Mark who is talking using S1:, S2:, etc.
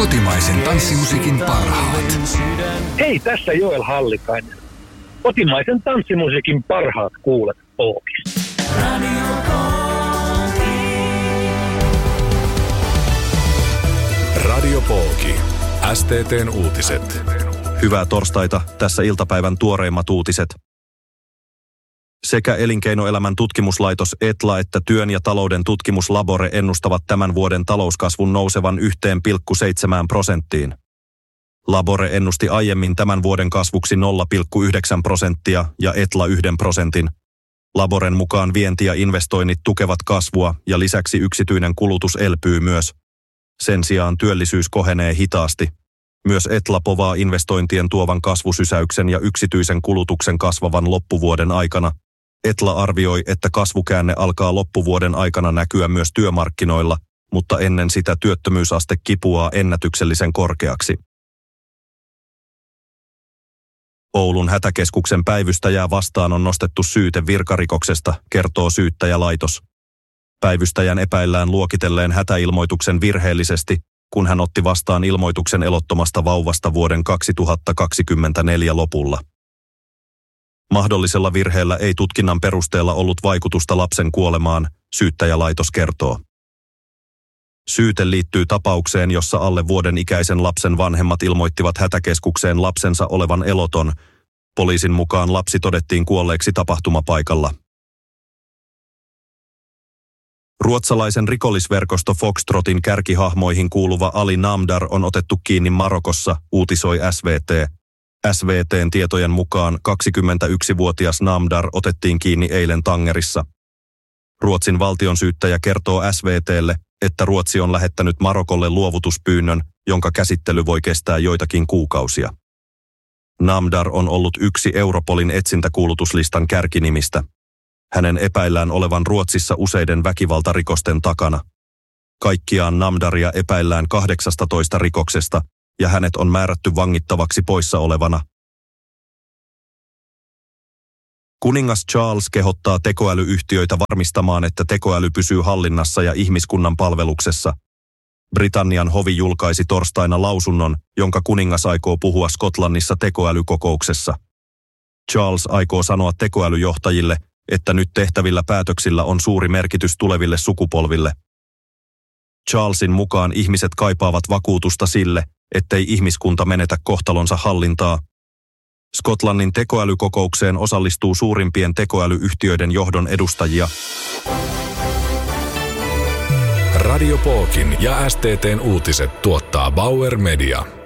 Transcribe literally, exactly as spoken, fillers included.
S1: Kotimaisen tanssimusiikin parhaat.
S2: Hei, tässä Joel Hallikainen. Kotimaisen tanssimusiikin parhaat kuulet Pookissa.
S3: Radio Pooki. S T T:n uutiset.
S4: Hyvää torstaita, tässä iltapäivän tuoreimmat uutiset. Sekä Elinkeinoelämän tutkimuslaitos Etla että Työn ja talouden tutkimuslabore ennustavat tämän vuoden talouskasvun nousevan yksi pilkku seitsemän prosenttiin. Labore ennusti aiemmin tämän vuoden kasvuksi nolla pilkku yhdeksän prosenttia ja Etla yhden prosentin. Laboren mukaan vienti ja investoinnit tukevat kasvua ja lisäksi yksityinen kulutus elpyy myös. Sen sijaan työllisyys kohenee hitaasti. Myös Etla povaa investointien tuovan kasvusysäyksen ja yksityisen kulutuksen kasvavan loppuvuoden aikana. Etla arvioi, että kasvukäänne alkaa loppuvuoden aikana näkyä myös työmarkkinoilla, mutta ennen sitä työttömyysaste kipuaa ennätyksellisen korkeaksi. Oulun hätäkeskuksen päivystäjää vastaan on nostettu syyte virkarikoksesta, kertoo syyttäjälaitos. Päivystäjän epäillään luokitelleen hätäilmoituksen virheellisesti, kun hän otti vastaan ilmoituksen elottomasta vauvasta vuoden kaksituhattakaksikymmentäneljä lopulla. Mahdollisella virheellä ei tutkinnan perusteella ollut vaikutusta lapsen kuolemaan, syyttäjälaitos kertoo. Syyte liittyy tapaukseen, jossa alle vuoden ikäisen lapsen vanhemmat ilmoittivat hätäkeskukseen lapsensa olevan eloton. Poliisin mukaan lapsi todettiin kuolleeksi tapahtumapaikalla. Ruotsalaisen rikollisverkosto Foxtrotin kärkihahmoihin kuuluva Ali Namdar on otettu kiinni Marokossa, uutisoi S V T. S V T:n tietojen mukaan kaksikymmentäyksivuotias Namdar otettiin kiinni eilen Tangerissa. Ruotsin valtionsyyttäjä kertoo S V T:lle, että Ruotsi on lähettänyt Marokolle luovutuspyynnön, jonka käsittely voi kestää joitakin kuukausia. Namdar on ollut yksi Europolin etsintäkuulutuslistan kärkinimistä. Hänen epäillään olevan Ruotsissa useiden väkivaltarikosten takana. Kaikkiaan Namdaria epäillään kahdeksastatoista rikoksesta, ja hänet on määrätty vangittavaksi poissa olevana. Kuningas Charles kehottaa tekoälyyhtiöitä varmistamaan, että tekoäly pysyy hallinnassa ja ihmiskunnan palveluksessa. Britannian hovi julkaisi torstaina lausunnon, jonka kuningas aikoo puhua Skotlannissa tekoälykokouksessa. Charles aikoo sanoa tekoälyjohtajille, että nyt tehtävillä päätöksillä on suuri merkitys tuleville sukupolville. Charlesin mukaan ihmiset kaipaavat vakuutusta sille, ettei ihmiskunta menetä kohtalonsa hallintaa. Skotlannin tekoälykokoukseen osallistuu suurimpien tekoälyyhtiöiden johdon edustajia.
S3: Radio Pookin ja S T T:n uutiset tuottaa Bauer Media.